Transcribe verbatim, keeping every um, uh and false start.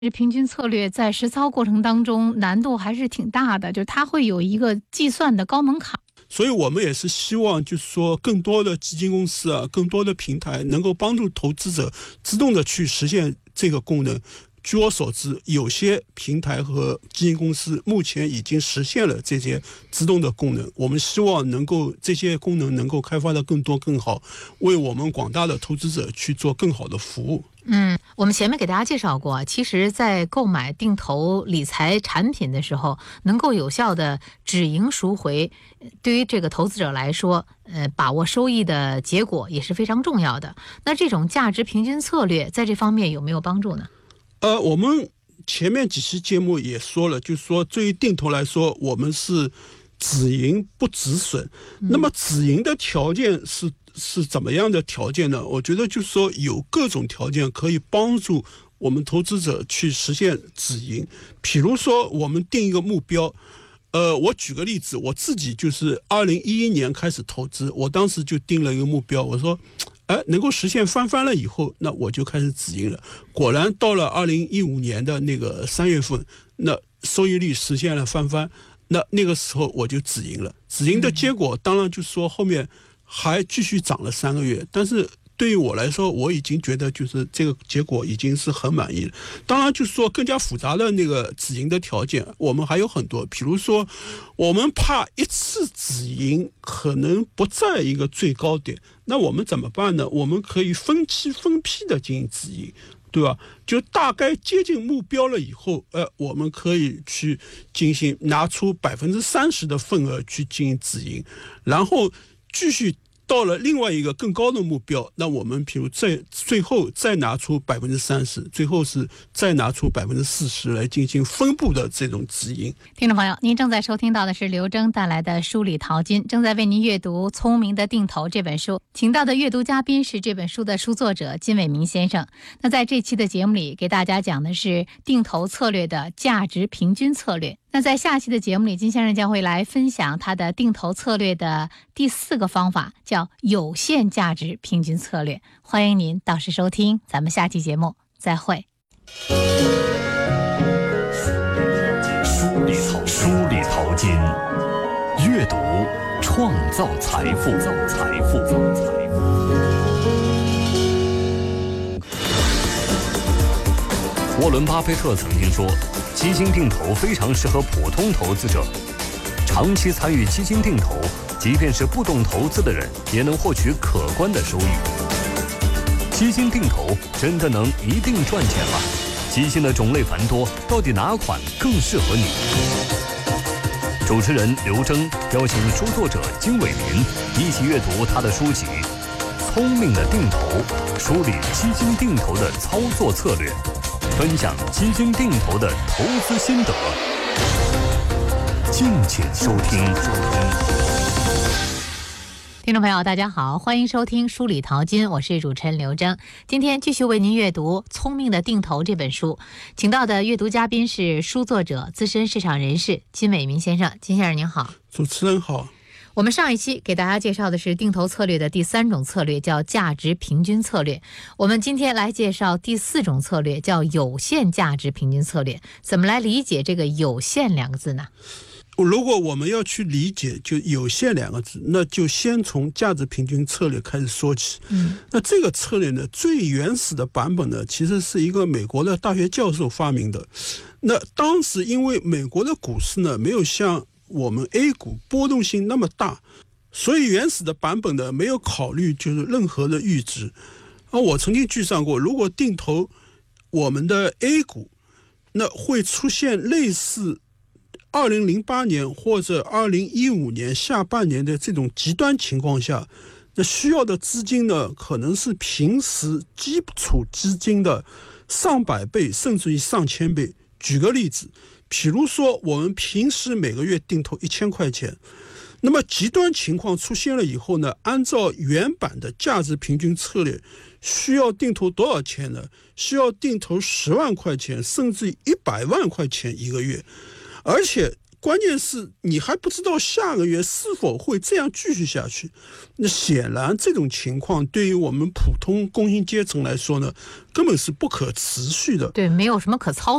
平均策略在实操过程当中难度还是挺大的，就是它会有一个计算的高门槛。 所以我们也是希望就是说更多的基金公司啊，更多的平台能够帮助投资者自动的去实现这个功能。据我所知，有些平台和基金公司目前已经实现了这些自动的功能，我们希望能够这些功能能够开发的更多更好，为我们广大的投资者去做更好的服务。 嗯，我们前面给大家介绍过，其实在购买定投理财产品的时候，能够有效的止盈赎回，对于这个投资者来说，呃，把握收益的结果也是非常重要的。那这种价值平均策略在这方面有没有帮助呢？ 呃，我们前面几期节目也说了，就是说对于定投来说，我们是止盈不止损。嗯、那么止盈的条件是是怎么样的条件呢？我觉得就是说有各种条件可以帮助我们投资者去实现止盈。比如说我们定一个目标，呃，我举个例子，我自己就是二零一一年开始投资，我当时就定了一个目标，我说哎，能够实现翻番了以后，那我就开始止盈了。果然到了二零一五年的那个三月份，那收益率实现了翻番，那那个时候我就止盈了。止盈的结果当然就是说后面还继续涨了三个月，但是对于我来说，我已经觉得就是这个结果已经是很满意了。当然就是说更加复杂的那个止盈的条件我们还有很多，比如说我们怕一次止盈可能不在一个最高点，那我们怎么办呢？我们可以分期分批的进行止盈，对吧？就大概接近目标了以后，呃，我们可以去进行拿出百分之三十的份额去进行止盈，然后继续到了另外一个更高的目标，那我们比如在最后再拿出百分之三十，最后是再拿出百分之四十来进行分布的这种止盈。 听众朋友，您正在收听到的是刘征带来的梳理淘金，正在为您阅读《聪明的定投》这本书，请到的阅读嘉宾是这本书的书作者金伟民先生。那在这期的节目里，给大家讲的是定投策略的价值平均策略。那在下期的节目里，金先生将会来分享他的定投策略的第四个方法，叫有限价值平均策略。欢迎您到时收听，咱们下期节目再会。 梳理淘梳理淘金，阅读创造财富，造财富，造财富。沃伦·巴菲特曾经说，基金定投非常适合普通投资者。长期参与基金定投，即便是不懂投资的人，也能获取可观的收益。基金定投真的能一定赚钱吗？基金的种类繁多，到底哪款更适合你？主持人刘征邀请书作者金伟民一起阅读他的书籍《聪明的定投》，梳理基金定投的操作策略，分享基金定投的投资心得。敬请收听。 听众朋友大家好，欢迎收听梳理淘金，我是主持人刘征。今天继续为您阅读《聪明的定投》这本书，请到的阅读嘉宾是书作者资深市场人士金伟民先生。金先生您好。 主持人好。 我们上一期给大家介绍的是定投策略的第三种策略，叫价值平均策略。我们今天来介绍第四种策略，叫有限价值平均策略。怎么来理解这个有限两个字呢？ 如果我们要去理解就有限两个字，那就先从价值平均策略开始说起。嗯，那这个策略呢，最原始的版本呢，其实是一个美国的大学教授发明的。那当时因为美国的股市呢，没有像我们 A 股波动性那么大，所以原始的版本呢，没有考虑就是任何的阈值。而我曾经计算过，如果定投我们的 A 股，那会出现类似二零零八年或者二零一五年下半年的这种极端情况下，那需要的资金呢，可能是平时基础资金的上百倍甚至于上千倍。举个例子，比如说我们平时每个月定投一千块钱，那么极端情况出现了以后呢，按照原版的价值平均策略，需要定投多少钱呢？需要定投十万块钱甚至一百万块钱一个月。而且关键是你还不知道下个月是否会这样继续下去。那显然这种情况对于我们普通工薪阶层来说呢，根本是不可持续的。 对，没有什么可操